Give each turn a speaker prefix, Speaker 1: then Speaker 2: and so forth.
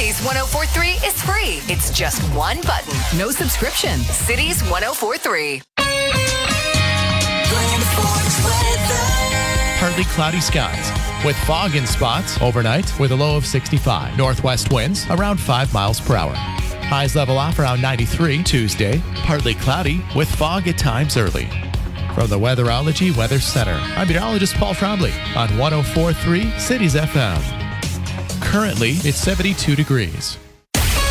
Speaker 1: Cities 104.3 is free. It's just one button. No subscription. Cities 104.3.
Speaker 2: Partly cloudy skies with fog in spots overnight with a low of 65. Northwest winds around 5 miles per hour. Highs level off around 93 Tuesday. Partly cloudy with fog at times early. From the Weatherology Weather Center, I'm meteorologist Paul Trombley on 104.3 Cities FM. Currently, it's 72 degrees.